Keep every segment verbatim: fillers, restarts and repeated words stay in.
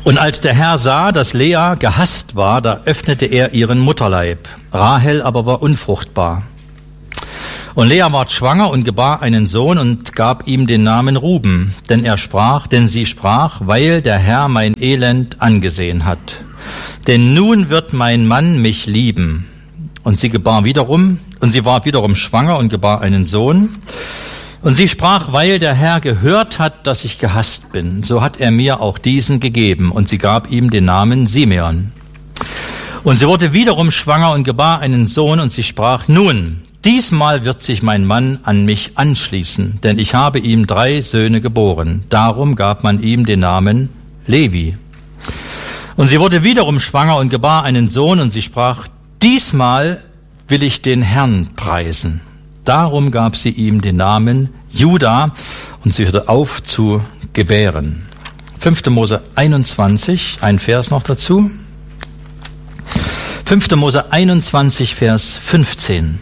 Und als der Herr sah, dass Lea gehasst war, da öffnete er ihren Mutterleib. Rahel aber war unfruchtbar. Und Lea ward schwanger und gebar einen Sohn und gab ihm den Namen Ruben, denn er sprach, denn sie sprach, weil der Herr mein Elend angesehen hat. Denn nun wird mein Mann mich lieben. Und sie gebar wiederum, und sie ward wiederum schwanger und gebar einen Sohn. Und sie sprach, weil der Herr gehört hat, dass ich gehasst bin, so hat er mir auch diesen gegeben. Und sie gab ihm den Namen Simeon. Und sie wurde wiederum schwanger und gebar einen Sohn, und sie sprach, nun, diesmal wird sich mein Mann an mich anschließen, denn ich habe ihm drei Söhne geboren. Darum gab man ihm den Namen Levi. Und sie wurde wiederum schwanger und gebar einen Sohn, und sie sprach, diesmal will ich den Herrn preisen. Darum gab sie ihm den Namen Juda, und sie hörte auf zu gebären. fünfter Mose einundzwanzig, ein Vers noch dazu. fünfter Mose einundzwanzig, Vers fünfzehn.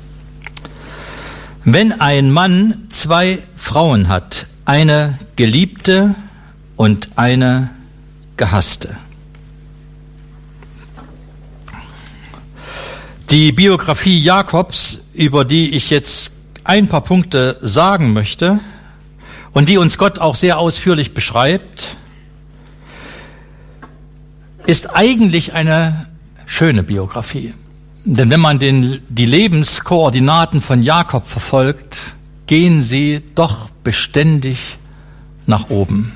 Wenn ein Mann zwei Frauen hat, eine Geliebte und eine Gehasste. Die Biografie Jakobs, über die ich jetzt ein paar Punkte sagen möchte und die uns Gott auch sehr ausführlich beschreibt, ist eigentlich eine schöne Biografie. Denn wenn man den, die Lebenskoordinaten von Jakob verfolgt, gehen sie doch beständig nach oben.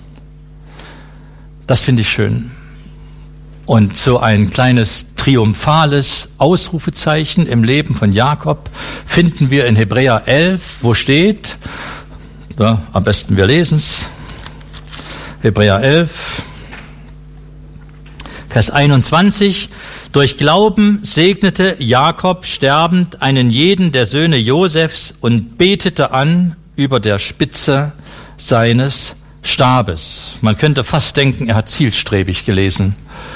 Das finde ich schön. Und so ein kleines triumphales Ausrufezeichen im Leben von Jakob finden wir in Hebräer elf, wo steht, ja, am besten wir lesen es, Hebräer elf, Vers einundzwanzig, durch Glauben segnete Jakob sterbend einen jeden der Söhne Josefs und betete an über der Spitze seines Stabes. Man könnte fast denken, er hat zielstrebig gelesen.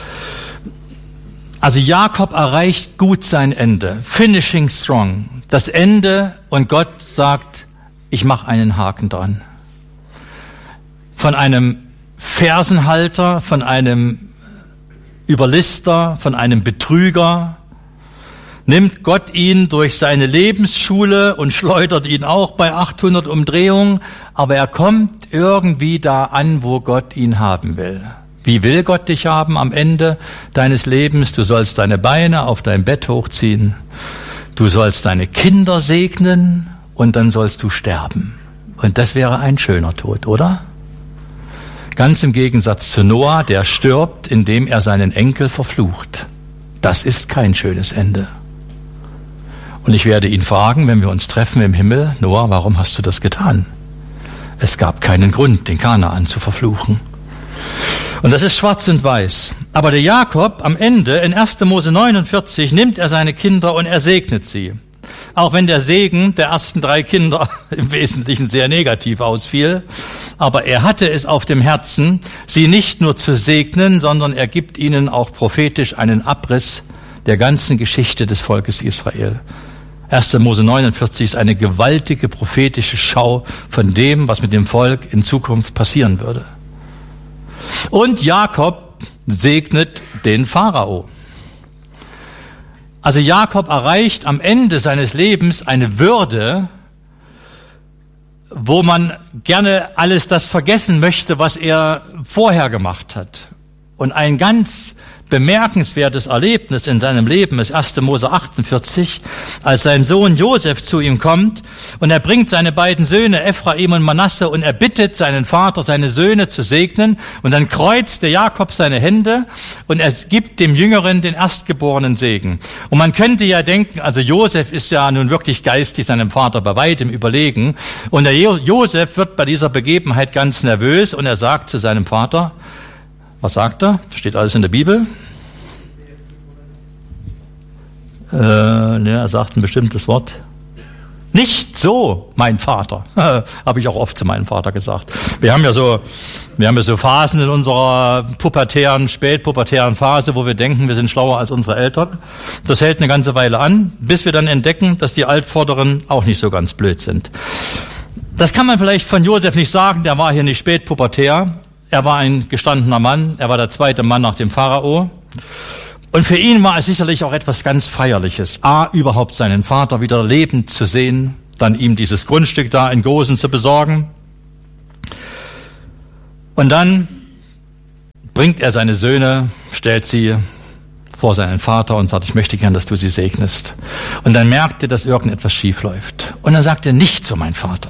Also Jakob erreicht gut sein Ende, finishing strong, das Ende, und Gott sagt, ich mache einen Haken dran. Von einem Fersenhalter, von einem Überlister, von einem Betrüger, nimmt Gott ihn durch seine Lebensschule und schleudert ihn auch bei achthundert Umdrehungen, aber er kommt irgendwie da an, wo Gott ihn haben will. Wie will Gott dich haben am Ende deines Lebens? Du sollst deine Beine auf dein Bett hochziehen, du sollst deine Kinder segnen und dann sollst du sterben. Und das wäre ein schöner Tod, oder? Ganz im Gegensatz zu Noah, der stirbt, indem er seinen Enkel verflucht. Das ist kein schönes Ende. Und ich werde ihn fragen, wenn wir uns treffen im Himmel, Noah, warum hast du das getan? Es gab keinen Grund, den Kanaan zu verfluchen. Und das ist schwarz und weiß. Aber der Jakob am Ende, in erster Mose neunundvierzig, nimmt er seine Kinder und er segnet sie. Auch wenn der Segen der ersten drei Kinder im Wesentlichen sehr negativ ausfiel. Aber er hatte es auf dem Herzen, sie nicht nur zu segnen, sondern er gibt ihnen auch prophetisch einen Abriss der ganzen Geschichte des Volkes Israel. erster Mose neunundvierzig ist eine gewaltige prophetische Schau von dem, was mit dem Volk in Zukunft passieren würde. Und Jakob segnet den Pharao. Also Jakob erreicht am Ende seines Lebens eine Würde, wo man gerne alles das vergessen möchte, was er vorher gemacht hat. Und ein ganz bemerkenswertes Erlebnis in seinem Leben ist erster Mose achtundvierzig, als sein Sohn Josef zu ihm kommt und er bringt seine beiden Söhne Ephraim und Manasse und er bittet seinen Vater, seine Söhne zu segnen, und dann kreuzt der Jakob seine Hände und er gibt dem Jüngeren den erstgeborenen Segen. Und man könnte ja denken, also Josef ist ja nun wirklich geistig seinem Vater bei weitem überlegen, und der Josef wird bei dieser Begebenheit ganz nervös und er sagt zu seinem Vater, was sagt er? Steht alles in der Bibel. Äh, ne, er sagt ein bestimmtes Wort. Nicht so, mein Vater. Habe ich auch oft zu meinem Vater gesagt. Wir haben ja so, wir haben ja so Phasen in unserer pubertären, spätpubertären Phase, wo wir denken, wir sind schlauer als unsere Eltern. Das hält eine ganze Weile an, bis wir dann entdecken, dass die Altvorderen auch nicht so ganz blöd sind. Das kann man vielleicht von Josef nicht sagen, der war hier nicht spätpubertär. er war ein gestandener Mann, er war der zweite Mann nach dem Pharao. Und für ihn war es sicherlich auch etwas ganz Feierliches, A, überhaupt seinen Vater wieder lebend zu sehen, dann ihm dieses Grundstück da in Gosen zu besorgen. Und dann bringt er seine Söhne, stellt sie vor seinen Vater und sagt, ich möchte gern, dass du sie segnest. Und dann merkt er, dass irgendetwas schief läuft. Und dann sagt er, nicht so, mein Vater.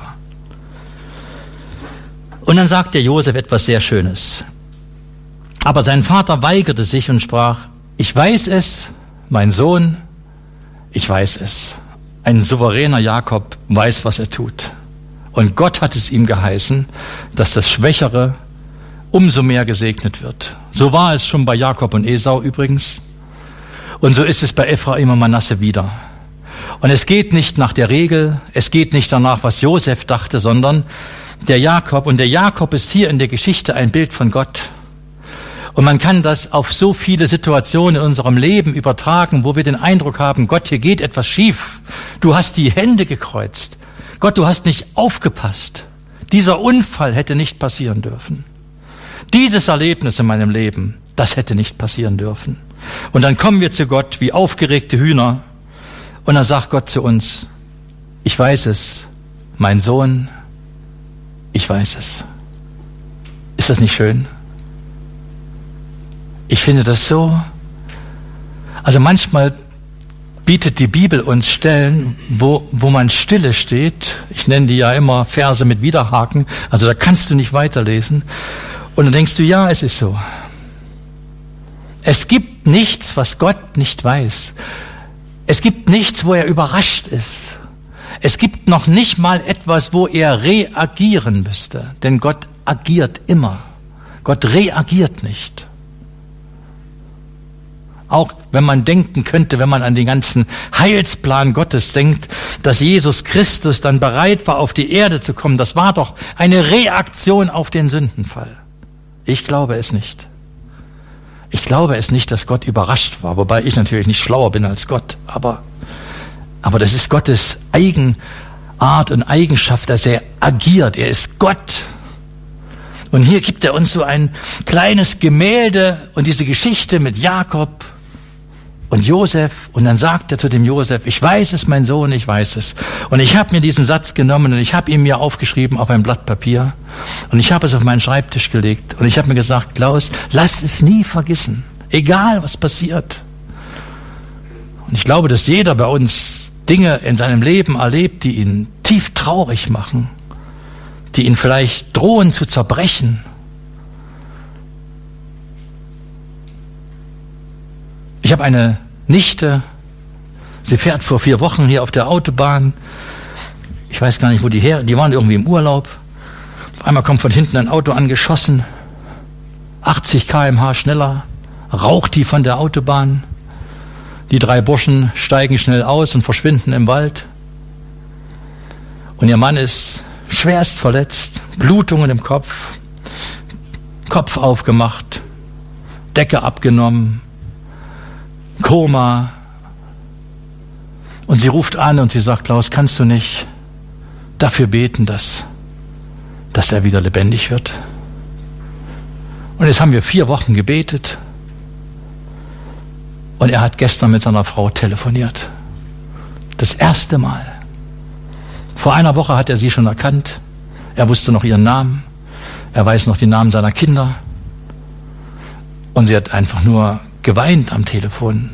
Und dann sagt der Josef etwas sehr Schönes. Aber sein Vater weigerte sich und sprach, ich weiß es, mein Sohn, ich weiß es. Ein souveräner Jakob weiß, was er tut. Und Gott hat es ihm geheißen, dass das Schwächere umso mehr gesegnet wird. So war es schon bei Jakob und Esau übrigens. Und so ist es bei Ephraim und Manasse wieder. Und es geht nicht nach der Regel, es geht nicht danach, was Josef dachte, sondern der Jakob. Und der Jakob ist hier in der Geschichte ein Bild von Gott. Und man kann das auf so viele Situationen in unserem Leben übertragen, wo wir den Eindruck haben, Gott, hier geht etwas schief. Du hast die Hände gekreuzt. Gott, du hast nicht aufgepasst. Dieser Unfall hätte nicht passieren dürfen. Dieses Erlebnis in meinem Leben, das hätte nicht passieren dürfen. Und dann kommen wir zu Gott wie aufgeregte Hühner und dann sagt Gott zu uns, ich weiß es, mein Sohn, ich weiß es. Ist das nicht schön? Ich finde das so, also manchmal bietet die Bibel uns Stellen, wo, wo man stille steht. Ich nenne die ja immer Verse mit Widerhaken, also da kannst du nicht weiterlesen. Und dann denkst du, ja, es ist so. Es gibt nichts, was Gott nicht weiß. Es gibt nichts, wo er überrascht ist. Es gibt noch nicht mal etwas, wo er reagieren müsste. Denn Gott agiert immer. Gott reagiert nicht. Auch wenn man denken könnte, wenn man an den ganzen Heilsplan Gottes denkt, dass Jesus Christus dann bereit war, auf die Erde zu kommen, das war doch eine Reaktion auf den Sündenfall. Ich glaube es nicht. Ich glaube es nicht, dass Gott überrascht war, wobei ich natürlich nicht schlauer bin als Gott, aber, aber das ist Gottes Eigenart und Eigenschaft, dass er agiert. Er ist Gott. Und hier gibt er uns so ein kleines Gemälde und diese Geschichte mit Jakob und Josef. Und dann sagt er zu dem Josef, ich weiß es, mein Sohn, ich weiß es. Und ich habe mir diesen Satz genommen und ich habe ihn mir aufgeschrieben auf ein Blatt Papier. Und ich habe es auf meinen Schreibtisch gelegt. Und ich habe mir gesagt, Klaus, lass es nie vergessen. Egal, was passiert. Und ich glaube, dass jeder bei uns Dinge in seinem Leben erlebt, die ihn tief traurig machen, die ihn vielleicht drohen zu zerbrechen. Ich habe eine Nichte, sie fährt vor vier Wochen hier auf der Autobahn. Ich weiß gar nicht, wo die her, die waren irgendwie im Urlaub. Auf einmal kommt von hinten ein Auto angeschossen, achtzig Kilometer pro Stunde schneller, raucht die von der Autobahn. Die drei Burschen steigen schnell aus und verschwinden im Wald. Und ihr Mann ist schwerst verletzt, Blutungen im Kopf, Kopf aufgemacht, Decke abgenommen, Koma. Und sie ruft an und sie sagt, Klaus, kannst du nicht dafür beten, dass, dass er wieder lebendig wird? Und jetzt haben wir vier Wochen gebetet und er hat gestern mit seiner Frau telefoniert. Das erste Mal. Vor einer Woche hat er sie schon erkannt. Er wusste noch ihren Namen. Er weiß noch die Namen seiner Kinder. Und sie hat einfach nur geweint am Telefon.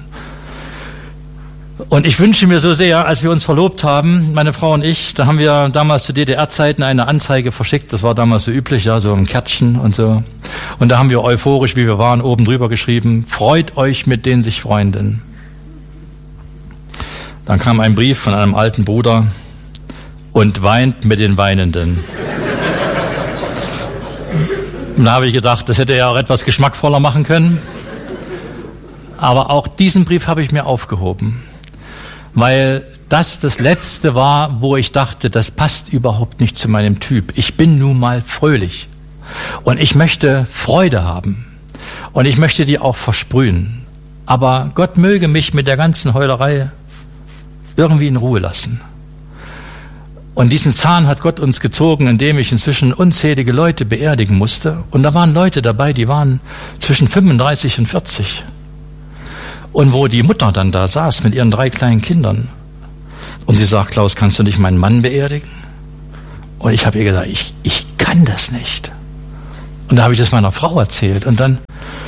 Und ich wünsche mir so sehr, als wir uns verlobt haben, meine Frau und ich, da haben wir damals zu D D R-Zeiten eine Anzeige verschickt. Das war damals so üblich, ja, so ein Kärtchen und so. Und da haben wir euphorisch, wie wir waren, oben drüber geschrieben, freut euch mit den sich Freunden. Dann kam ein Brief von einem alten Bruder, und weint mit den Weinenden. Und da habe ich gedacht, das hätte er auch etwas geschmackvoller machen können. Aber auch diesen Brief habe ich mir aufgehoben, weil das das Letzte war, wo ich dachte, das passt überhaupt nicht zu meinem Typ. Ich bin nun mal fröhlich und ich möchte Freude haben und ich möchte die auch versprühen. Aber Gott möge mich mit der ganzen Heulerei irgendwie in Ruhe lassen. Und diesen Zahn hat Gott uns gezogen, indem ich inzwischen unzählige Leute beerdigen musste. Und da waren Leute dabei, die waren zwischen fünfunddreißig und vierzig. Und wo die Mutter dann da saß mit ihren drei kleinen Kindern. Und sie sagt, Klaus, kannst du nicht meinen Mann beerdigen? Und ich habe ihr gesagt, ich, ich kann das nicht. Und da habe ich das meiner Frau erzählt. Und dann,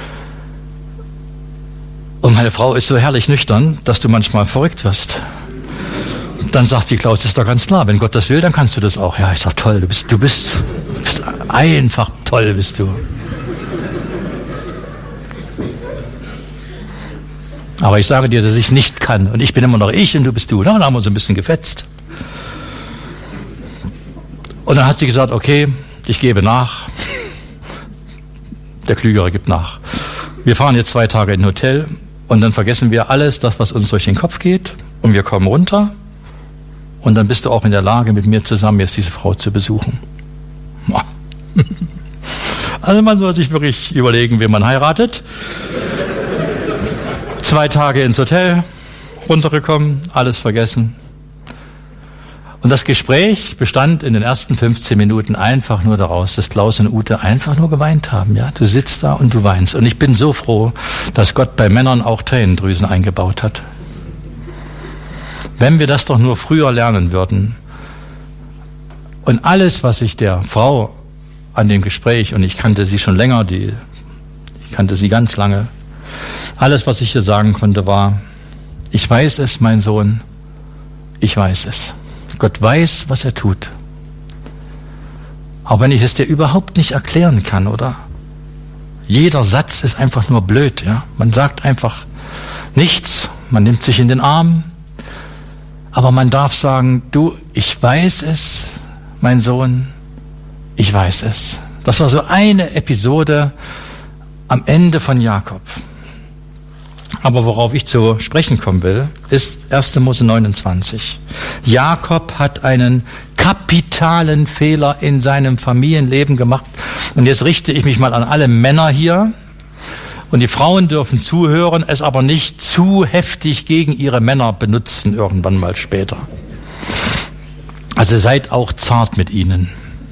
und meine Frau ist so herrlich nüchtern, dass du manchmal verrückt wirst. Dann sagt sie, Klaus, ist doch ganz klar, wenn Gott das will, dann kannst du das auch. Ja, ich sag, toll, du bist, du bist, du bist einfach toll, bist du. Aber ich sage dir, dass ich nicht kann. Und ich bin immer noch ich und du bist du. Dann haben wir uns ein bisschen gefetzt. Und dann hat sie gesagt, okay, ich gebe nach. Der Klügere gibt nach. Wir fahren jetzt zwei Tage in ein Hotel und dann vergessen wir alles, das, was uns durch den Kopf geht. Und wir kommen runter. Und dann bist du auch in der Lage, mit mir zusammen jetzt diese Frau zu besuchen. Also man soll sich wirklich überlegen, wen man heiratet. Zwei Tage ins Hotel, runtergekommen, alles vergessen. Und das Gespräch bestand in den ersten fünfzehn Minuten einfach nur daraus, dass Klaus und Ute einfach nur geweint haben. Ja, du sitzt da und du weinst. Und ich bin so froh, dass Gott bei Männern auch Tränendrüsen eingebaut hat. Wenn wir das doch nur früher lernen würden. Und alles, was ich der Frau an dem Gespräch, und ich kannte sie schon länger, die, ich kannte sie ganz lange, alles, was ich ihr sagen konnte, war, ich weiß es, mein Sohn, ich weiß es. Gott weiß, was er tut. Auch wenn ich es dir überhaupt nicht erklären kann, oder? Jeder Satz ist einfach nur blöd, ja? Man sagt einfach nichts, man nimmt sich in den Arm, aber man darf sagen, du, ich weiß es, mein Sohn, ich weiß es. Das war so eine Episode am Ende von Jakob. Aber worauf ich zu sprechen kommen will, ist erster Mose neunundzwanzig. Jakob hat einen kapitalen Fehler in seinem Familienleben gemacht. Und jetzt richte ich mich mal an alle Männer hier. Und die Frauen dürfen zuhören, es aber nicht zu heftig gegen ihre Männer benutzen, irgendwann mal später. Also seid auch zart mit ihnen.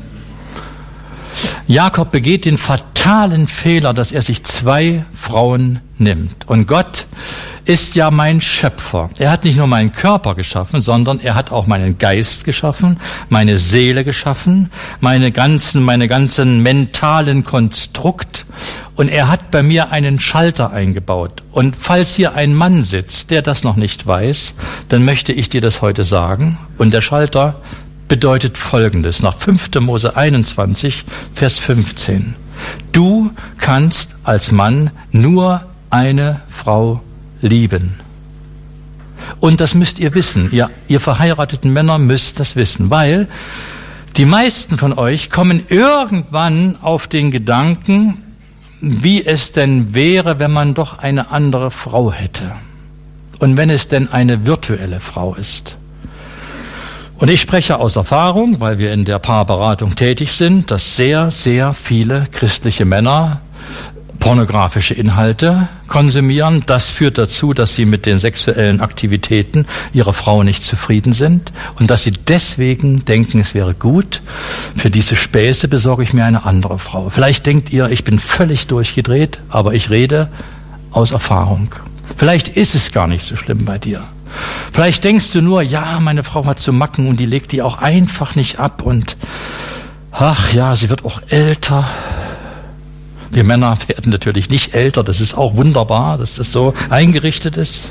Jakob begeht den fatalen Fehler, dass er sich zwei Frauen nimmt. Und Gott ist ja mein Schöpfer. Er hat nicht nur meinen Körper geschaffen, sondern er hat auch meinen Geist geschaffen, meine Seele geschaffen, meine ganzen, meine ganzen mentalen Konstrukt. Und er hat bei mir einen Schalter eingebaut. Und falls hier ein Mann sitzt, der das noch nicht weiß, dann möchte ich dir das heute sagen. Und der Schalter bedeutet Folgendes, nach fünfter Mose einundzwanzig, Vers fünfzehn. Du kannst als Mann nur eine Frau lieben. Und das müsst ihr wissen. Ihr, ihr verheirateten Männer müsst das wissen, weil die meisten von euch kommen irgendwann auf den Gedanken, wie es denn wäre, wenn man doch eine andere Frau hätte. Und wenn es denn eine virtuelle Frau ist. Und ich spreche aus Erfahrung, weil wir in der Paarberatung tätig sind, dass sehr, sehr viele christliche Männer pornografische Inhalte konsumieren. Das führt dazu, dass sie mit den sexuellen Aktivitäten ihrer Frau nicht zufrieden sind und dass sie deswegen denken, es wäre gut, für diese Späße besorge ich mir eine andere Frau. Vielleicht denkt ihr, ich bin völlig durchgedreht, aber ich rede aus Erfahrung. Vielleicht ist es gar nicht so schlimm bei dir. Vielleicht denkst du nur, ja, meine Frau hat so Macken und die legt die auch einfach nicht ab und ach ja, sie wird auch älter. Wir Männer werden natürlich nicht älter, das ist auch wunderbar, dass das so eingerichtet ist.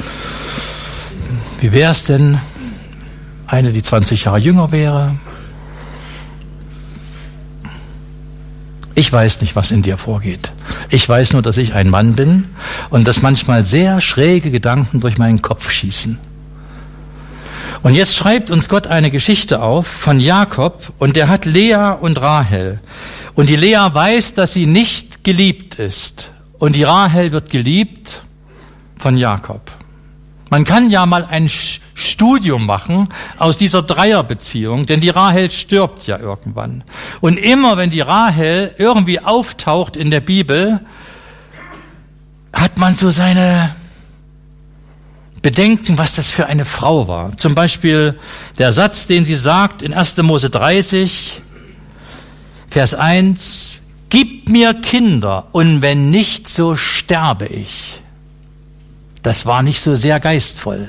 Wie wäre es denn, eine, die zwanzig Jahre jünger wäre? Ich weiß nicht, was in dir vorgeht. Ich weiß nur, dass ich ein Mann bin und dass manchmal sehr schräge Gedanken durch meinen Kopf schießen. Und jetzt schreibt uns Gott eine Geschichte auf von Jakob und der hat Lea und Rahel. Und die Lea weiß, dass sie nicht geliebt ist. Und die Rahel wird geliebt von Jakob. Man kann ja mal ein Studium machen aus dieser Dreierbeziehung, denn die Rahel stirbt ja irgendwann. Und immer wenn die Rahel irgendwie auftaucht in der Bibel, hat man so seine bedenken, was das für eine Frau war. Zum Beispiel der Satz, den sie sagt in erster Mose dreißig, Vers eins, gib mir Kinder und wenn nicht, so sterbe ich. Das war nicht so sehr geistvoll.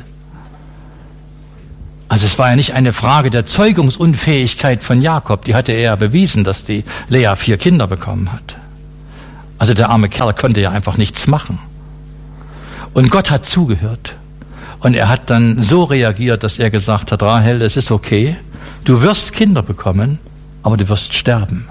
Also es war ja nicht eine Frage der Zeugungsunfähigkeit von Jakob. Die hatte er ja bewiesen, dass die Lea vier Kinder bekommen hat. Also der arme Kerl konnte ja einfach nichts machen. Und Gott hat zugehört. Und er hat dann so reagiert, dass er gesagt hat, Rahel, es ist okay, du wirst Kinder bekommen, aber du wirst sterben.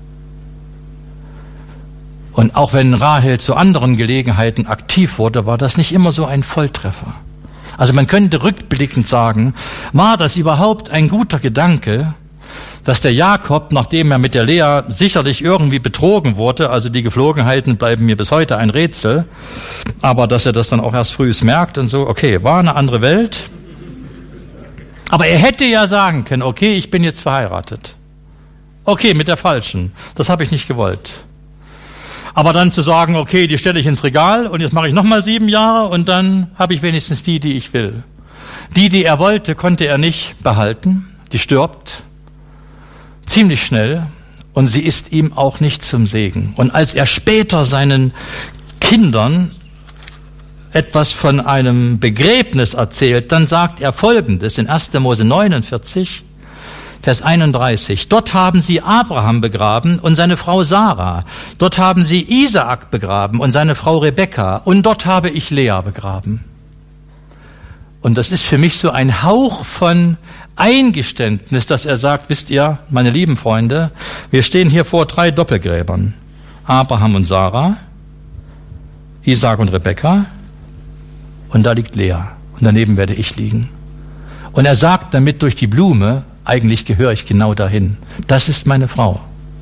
Und auch wenn Rahel zu anderen Gelegenheiten aktiv wurde, war das nicht immer so ein Volltreffer. Also man könnte rückblickend sagen, war das überhaupt ein guter Gedanke, dass der Jakob, nachdem er mit der Lea sicherlich irgendwie betrogen wurde, also die Geflogenheiten bleiben mir bis heute ein Rätsel, aber dass er das dann auch erst frühs merkt und so, okay, war eine andere Welt. Aber er hätte ja sagen können, okay, ich bin jetzt verheiratet. Okay, mit der Falschen. Das habe ich nicht gewollt. Aber dann zu sagen, okay, die stelle ich ins Regal und jetzt mache ich nochmal sieben Jahre und dann habe ich wenigstens die, die ich will. Die, die er wollte, konnte er nicht behalten. Die stirbt ziemlich schnell und sie ist ihm auch nicht zum Segen. Und als er später seinen Kindern etwas von einem Begräbnis erzählt, dann sagt er Folgendes in erster Mose neunundvierzig, Vers einunddreißig. Dort haben sie Abraham begraben und seine Frau Sarah. Dort haben sie Isaak begraben und seine Frau Rebekka. Und dort habe ich Lea begraben. Und das ist für mich so ein Hauch von Eingeständnis, dass er sagt, wisst ihr, meine lieben Freunde, wir stehen hier vor drei Doppelgräbern. Abraham und Sarah, Isaak und Rebekka. Und da liegt Lea. Und daneben werde ich liegen. Und er sagt damit durch die Blume, eigentlich gehöre ich genau dahin. Das ist meine Frau.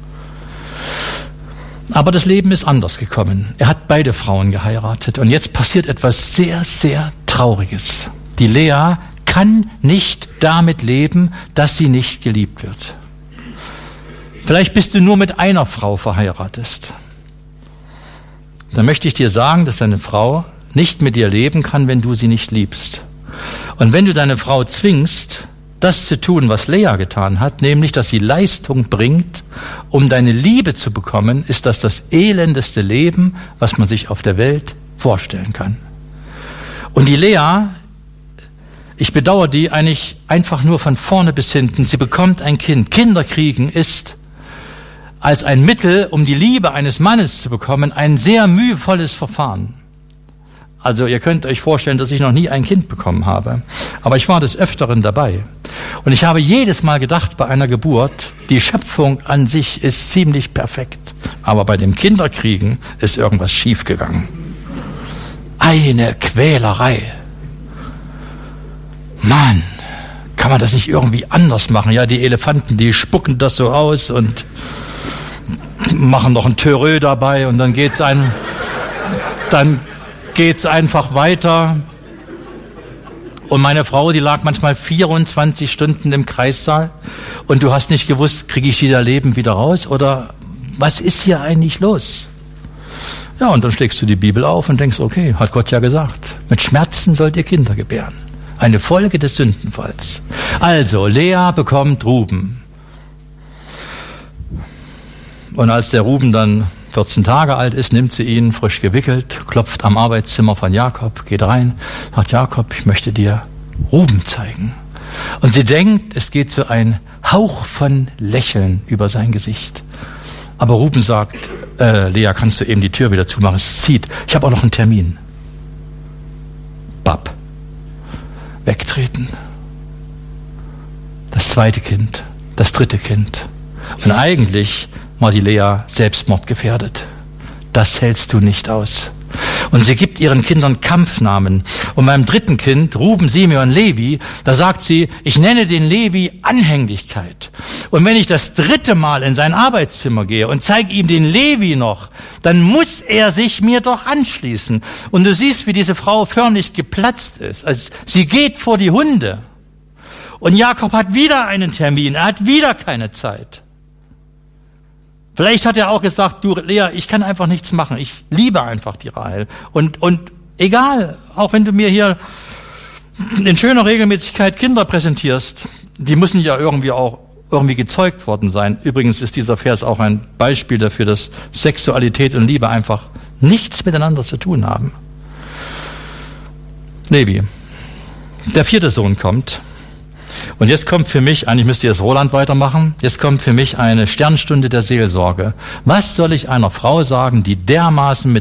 Aber das Leben ist anders gekommen. Er hat beide Frauen geheiratet. Und jetzt passiert etwas sehr, sehr Trauriges. Die Lea kann nicht damit leben, dass sie nicht geliebt wird. Vielleicht bist du nur mit einer Frau verheiratet. Dann möchte ich dir sagen, dass deine Frau nicht mit dir leben kann, wenn du sie nicht liebst. Und wenn du deine Frau zwingst, das zu tun, was Lea getan hat, nämlich, dass sie Leistung bringt, um deine Liebe zu bekommen, ist das das elendeste Leben, was man sich auf der Welt vorstellen kann. Und die Lea, ich bedauere die eigentlich einfach nur von vorne bis hinten. Sie bekommt ein Kind. Kinder kriegen ist als ein Mittel, um die Liebe eines Mannes zu bekommen, ein sehr mühevolles Verfahren. Also ihr könnt euch vorstellen, dass ich noch nie ein Kind bekommen habe. Aber ich war des Öfteren dabei. Und ich habe jedes Mal gedacht bei einer Geburt, die Schöpfung an sich ist ziemlich perfekt. Aber bei dem Kinderkriegen ist irgendwas schiefgegangen. Eine Quälerei. Mann, kann man das nicht irgendwie anders machen? Ja, die Elefanten, die spucken das so aus und machen noch ein Törö dabei und dann geht's einem, dann geht's einfach weiter. Und meine Frau, die lag manchmal vierundzwanzig Stunden im Kreissaal und du hast nicht gewusst, kriege ich die da lebend wieder raus oder was ist hier eigentlich los? Ja, und dann schlägst du die Bibel auf und denkst, okay, hat Gott ja gesagt, mit Schmerzen sollt ihr Kinder gebären. Eine Folge des Sündenfalls. Also, Lea bekommt Ruben. Und als der Ruben dann vierzehn Tage alt ist, nimmt sie ihn, frisch gewickelt, klopft am Arbeitszimmer von Jakob, geht rein, sagt, Jakob, ich möchte dir Ruben zeigen. Und sie denkt, es geht so ein Hauch von Lächeln über sein Gesicht. Aber Ruben sagt, äh, Lea, kannst du eben die Tür wieder zumachen? Es zieht. Ich habe auch noch einen Termin. Bab. Wegtreten. Das zweite Kind, das dritte Kind. Und eigentlich war die Lea selbstmordgefährdet. Das hältst du nicht aus. Und sie gibt ihren Kindern Kampfnamen. Und beim dritten Kind, Ruben, Simeon, Levi, da sagt sie, ich nenne den Levi Anhänglichkeit. Und wenn ich das dritte Mal in sein Arbeitszimmer gehe und zeige ihm den Levi noch, dann muss er sich mir doch anschließen. Und du siehst, wie diese Frau förmlich geplatzt ist. Also sie geht vor die Hunde. Und Jakob hat wieder einen Termin. Er hat wieder keine Zeit. Vielleicht hat er auch gesagt, du Lea, ich kann einfach nichts machen. Ich liebe einfach die Rahel. Und, und egal, auch wenn du mir hier in schöner Regelmäßigkeit Kinder präsentierst, die müssen ja irgendwie auch irgendwie gezeugt worden sein. Übrigens ist dieser Vers auch ein Beispiel dafür, dass Sexualität und Liebe einfach nichts miteinander zu tun haben. Levi, der vierte Sohn kommt. Und jetzt kommt für mich, eigentlich müsste jetzt Roland weitermachen, jetzt kommt für mich eine Sternstunde der Seelsorge. Was soll ich einer Frau sagen, die dermaßen mit